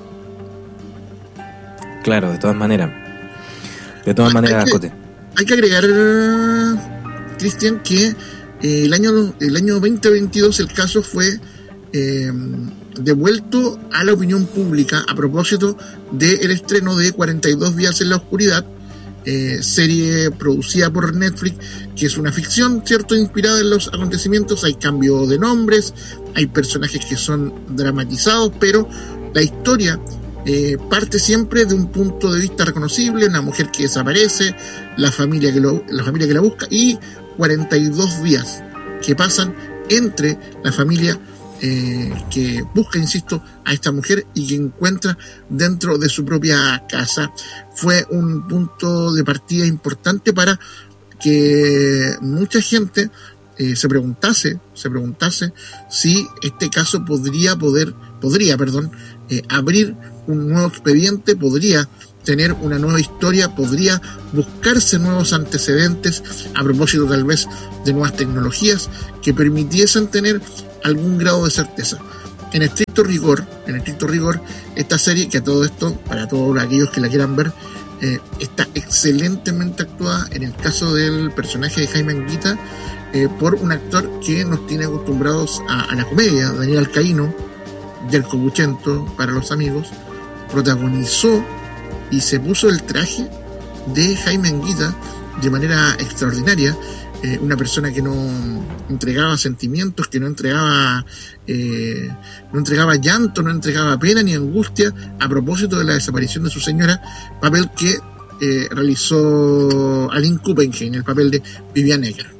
Claro, de todas maneras. De todas hay maneras, que, Cote. Hay que agregar, Cristian, que eh, el año el año veinte veintidós el caso fue eh, devuelto a la opinión pública a propósito del estreno de cuarenta y dos días en la oscuridad, eh, serie producida por Netflix, que es una ficción, ¿cierto?, inspirada en los acontecimientos. Hay cambio de nombres, hay personajes que son dramatizados, pero la historia eh, parte siempre de un punto de vista reconocible: una mujer que desaparece, la familia que, lo, la, familia que la busca, y cuarenta y dos días que pasan entre la familia Eh, que busca, insisto, a esta mujer y que encuentra dentro de su propia casa. Fue un punto de partida importante para que mucha gente eh, se preguntase, se preguntase si este caso podría poder, podría, perdón, eh, abrir un nuevo expediente, podría tener una nueva historia, podría buscarse nuevos antecedentes a propósito tal vez de nuevas tecnologías que permitiesen tener algún grado de certeza. En estricto rigor, en estricto rigor, esta serie, que a todo esto, para todos aquellos que la quieran ver, eh, está excelentemente actuada en el caso del personaje de Jaime Anguita, eh, por un actor que nos tiene acostumbrados a, a la comedia, Daniel Alcaíno, Yerko Buchento, para los amigos, protagonizó y se puso el traje de Jaime Anguita de manera extraordinaria. Eh, una persona que no entregaba sentimientos, que no entregaba eh, no entregaba llanto, no entregaba pena ni angustia a propósito de la desaparición de su señora, papel que eh, realizó Aline Kuppenheim, el papel de Vivian Egger.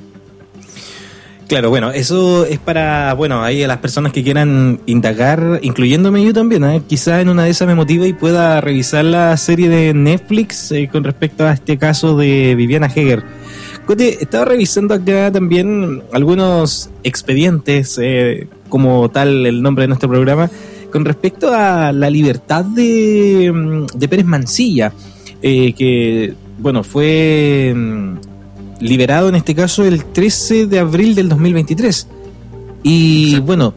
Claro, bueno, eso es para, bueno, ahí a las personas que quieran indagar, incluyéndome yo también, ¿eh? Quizá en una de esas me motive y pueda revisar la serie de Netflix eh, con respecto a este caso de Viviana Heger. Cote, estaba revisando acá también algunos expedientes, eh, como tal el nombre de nuestro programa, con respecto a la libertad de, de Pérez Mansilla, eh, que, bueno, fue liberado en este caso el trece de abril del dos mil veintitrés. Y exacto. bueno,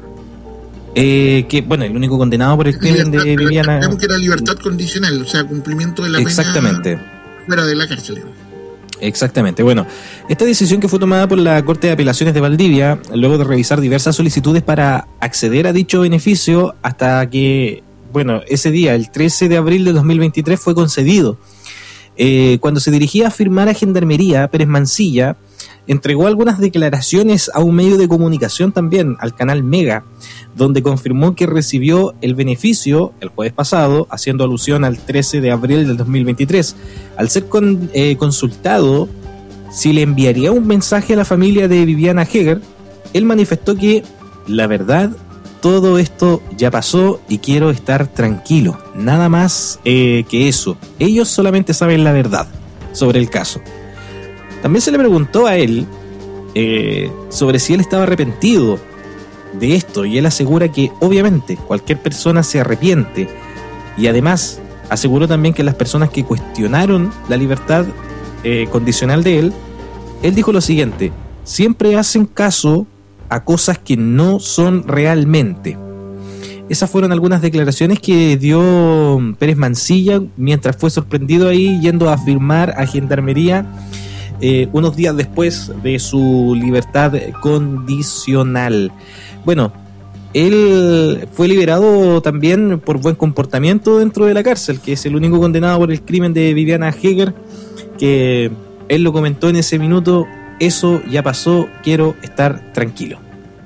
eh, que bueno, el único condenado por el crimen libertad, de Viviana... Digamos que era libertad condicional, o sea, cumplimiento de la exactamente. pena fuera de la cárcel. Exactamente, bueno, esta decisión que fue tomada por la Corte de Apelaciones de Valdivia, luego de revisar diversas solicitudes para acceder a dicho beneficio, hasta que, bueno, ese día, el trece de abril de dos mil veintitrés, fue concedido. Eh, cuando se dirigía a firmar a Gendarmería, Pérez Mansilla entregó algunas declaraciones a un medio de comunicación también, al canal Mega, donde confirmó que recibió el beneficio el jueves pasado, haciendo alusión al trece de abril del dos mil veintitrés. Al ser con, eh, consultado si le enviaría un mensaje a la familia de Viviana Heger, él manifestó que, la verdad, todo esto ya pasó y quiero estar tranquilo, nada más eh, que eso. Ellos solamente saben la verdad sobre el caso. También se le preguntó a él eh, sobre si él estaba arrepentido de esto, y él asegura que obviamente cualquier persona se arrepiente, y además aseguró también que las personas que cuestionaron la libertad eh, condicional de él, él dijo lo siguiente: siempre hacen caso a cosas que no son realmente. Esas fueron algunas declaraciones que dio Pérez Mansilla mientras fue sorprendido ahí yendo a firmar a Gendarmería eh, unos días después de su libertad condicional. Bueno, él fue liberado también por buen comportamiento dentro de la cárcel, que es el único condenado por el crimen de Viviana Heger, que él lo comentó en ese minuto: eso ya pasó, quiero estar tranquilo.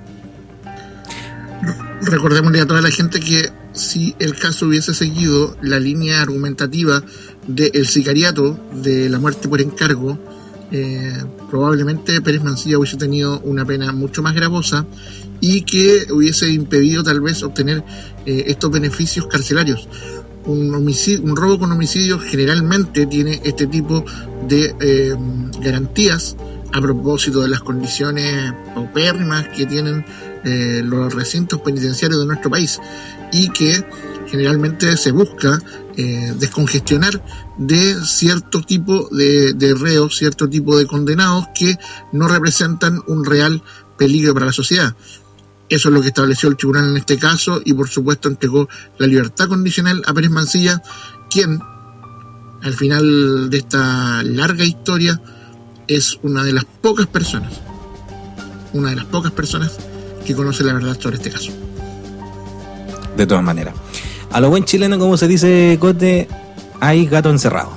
Recordémosle a toda la gente que si el caso hubiese seguido la línea argumentativa del sicariato, de la muerte por encargo, eh, probablemente Pérez Mansilla hubiese tenido una pena mucho más gravosa y que hubiese impedido tal vez obtener eh, estos beneficios carcelarios. Un, homicidio, un robo con homicidio generalmente tiene este tipo de eh, garantías a propósito de las condiciones paupérrimas que tienen eh, los recintos penitenciarios de nuestro país, y que generalmente se busca eh, descongestionar de cierto tipo de, de reos, cierto tipo de condenados que no representan un real peligro para la sociedad. Eso es lo que estableció el tribunal en este caso, y por supuesto entregó la libertad condicional a Pérez Mansilla, quien al final de esta larga historia es una de las pocas personas, una de las pocas personas que conoce la verdad sobre este caso. De todas maneras, a lo buen chileno, como se dice, Cote, hay gato encerrado.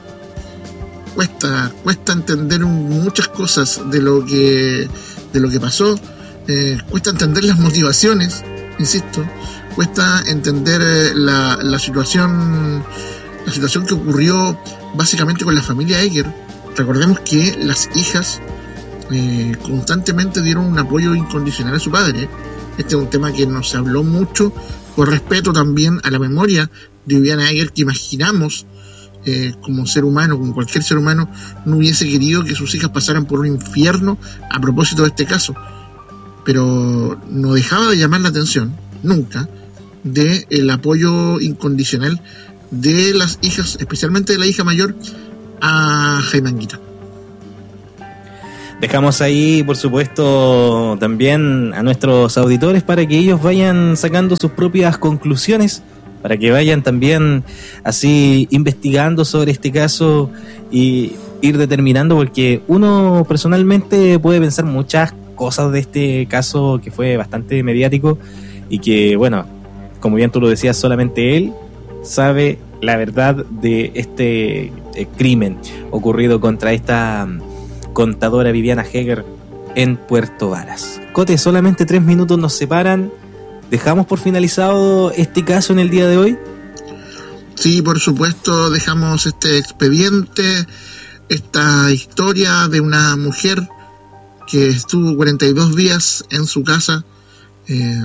Cuesta, cuesta entender muchas cosas de lo que, de lo que pasó. Eh, cuesta entender las motivaciones, insisto, cuesta entender eh, la, la situación, la situación que ocurrió básicamente con la familia Egger. Recordemos que las hijas eh, constantemente dieron un apoyo incondicional a su padre. Este es un tema que nos habló mucho, por respeto también a la memoria de Viviana Egger, que imaginamos eh, como ser humano, como cualquier ser humano, no hubiese querido que sus hijas pasaran por un infierno a propósito de este caso. Pero no dejaba de llamar la atención, nunca, de el apoyo incondicional de las hijas, especialmente de la hija mayor, a Jaime Anguita. Dejamos ahí, por supuesto, también a nuestros auditores para que ellos vayan sacando sus propias conclusiones, para que vayan también así investigando sobre este caso y ir determinando, porque uno personalmente puede pensar muchas cosas de este caso que fue bastante mediático y que, bueno, como bien tú lo decías, solamente él sabe la verdad de este eh, crimen ocurrido contra esta contadora Viviana Heger en Puerto Varas. Cote, solamente tres minutos nos separan. ¿Dejamos por finalizado este caso en el día de hoy? Sí, por supuesto, dejamos este expediente, esta historia de una mujer que estuvo cuarenta y dos días en su casa. Eh,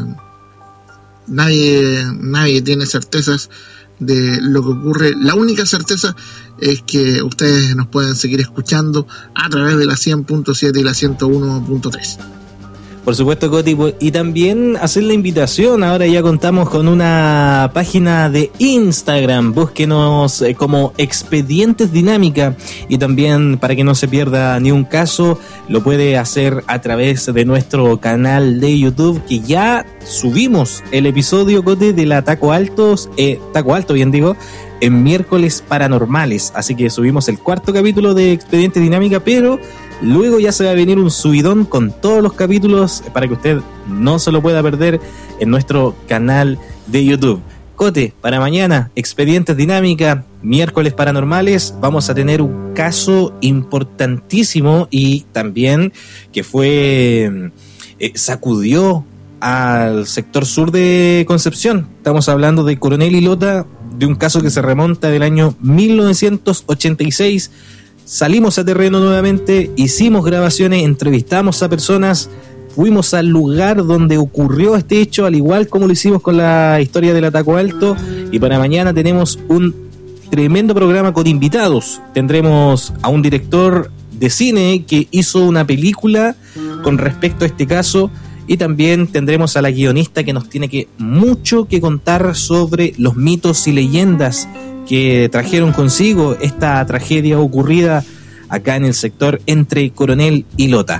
nadie, nadie tiene certezas de lo que ocurre. La única certeza es que ustedes nos pueden seguir escuchando a través de la cien punto siete y la ciento uno punto tres. Por supuesto, Coti, y también hacer la invitación, ahora ya contamos con una página de Instagram, búsquenos como Expedientes Dinámica, y también para que no se pierda ni un caso, lo puede hacer a través de nuestro canal de YouTube, que ya subimos el episodio, Coti, de la Taco Altos, eh, Taco Alto, bien digo, en miércoles paranormales, así que subimos el cuarto capítulo de Expedientes Dinámica, pero luego ya se va a venir un subidón con todos los capítulos para que usted no se lo pueda perder en nuestro canal de YouTube. Cote, para mañana, Expedientes Dinámica, miércoles paranormales, vamos a tener un caso importantísimo y también que fue, eh, sacudió al sector sur de Concepción. Estamos hablando de Coronel y Lota, de un caso que se remonta del año mil novecientos ochenta y seis. Salimos a terreno nuevamente, hicimos grabaciones, entrevistamos a personas, fuimos al lugar donde ocurrió este hecho, al igual como lo hicimos con la historia del Taco Alto, y para mañana tenemos un tremendo programa con invitados. Tendremos a un director de cine que hizo una película con respecto a este caso, y también tendremos a la guionista que nos tiene que mucho que contar sobre los mitos y leyendas que trajeron consigo esta tragedia ocurrida acá en el sector entre Coronel y Lota.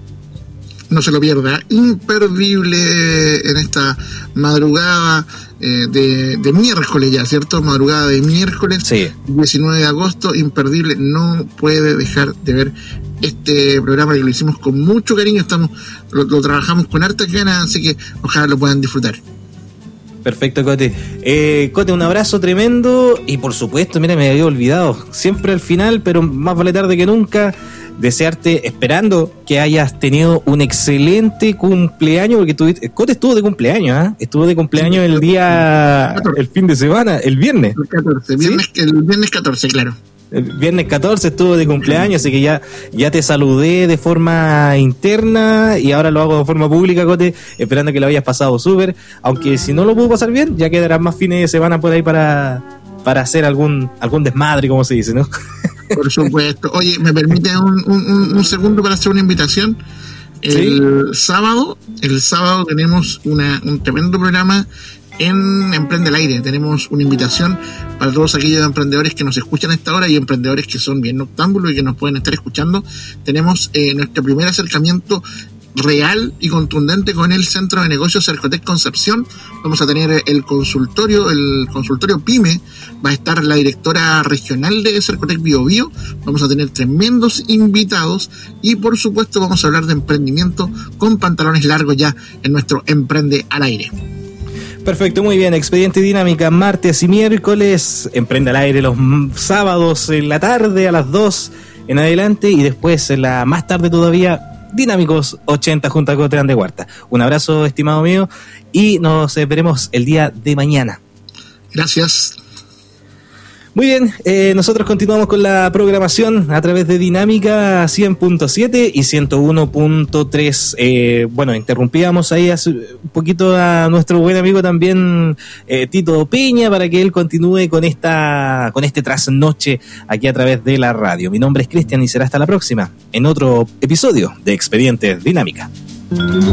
No se lo pierda, imperdible en esta madrugada eh, de, de miércoles ya, ¿cierto? Madrugada de miércoles, sí. diecinueve de agosto, imperdible, no puede dejar de ver este programa que lo hicimos con mucho cariño, estamos lo, lo trabajamos con hartas ganas, así que ojalá lo puedan disfrutar. Perfecto, Cote. Eh, Cote, un abrazo tremendo y por supuesto, mira, me había olvidado, siempre al final, pero más vale tarde que nunca, desearte, esperando que hayas tenido un excelente cumpleaños, porque tú, Cote estuvo de cumpleaños, ¿eh? Estuvo de cumpleaños el día, el fin de semana, el viernes. El catorce, viernes, ¿sí? El viernes catorce, claro. El viernes catorce estuvo de cumpleaños, así que ya, ya te saludé de forma interna y ahora lo hago de forma pública, Cote, esperando que lo hayas pasado súper, aunque si no lo puedo pasar bien, ya quedarán más fines de semana por ahí para, para hacer algún, algún desmadre, como se dice, ¿no? Por supuesto. Oye, ¿me permite un, un, un segundo para hacer una invitación? El ¿Sí? sábado, el sábado tenemos una, un tremendo programa en Emprende al Aire. Tenemos una invitación para todos aquellos emprendedores que nos escuchan a esta hora y emprendedores que son bien noctámbulos y que nos pueden estar escuchando. Tenemos eh, nuestro primer acercamiento real y contundente con el Centro de Negocios Cercotec Concepción. Vamos a tener el consultorio, el consultorio PYME, va a estar la directora regional de Cercotec Bio Bio, vamos a tener tremendos invitados y por supuesto vamos a hablar de emprendimiento con pantalones largos ya en nuestro Emprende al Aire. Perfecto, muy bien. Expediente Dinámica, martes y miércoles. Emprende al Aire los sábados en la tarde a las dos en adelante. Y después, en la más tarde todavía, Dinámicos ochenta junto a Cote de Huerta. Un abrazo, estimado mío. Y nos veremos el día de mañana. Gracias. Muy bien, eh, nosotros continuamos con la programación a través de Dinámica cien punto siete y ciento uno punto tres. Eh, bueno, interrumpíamos ahí hace un poquito a nuestro buen amigo también eh, Tito Peña para que él continúe con esta con este trasnoche aquí a través de la radio. Mi nombre es Cristian y será hasta la próxima en otro episodio de Expedientes Dinámica.